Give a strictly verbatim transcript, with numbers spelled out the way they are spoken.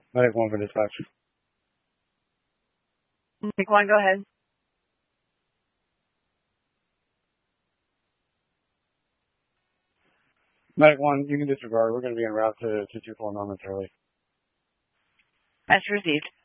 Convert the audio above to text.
Medic one for dispatch. Medic one, go ahead. Medic one, you can disregard. We're going to be en route to two two four momentarily. That's received.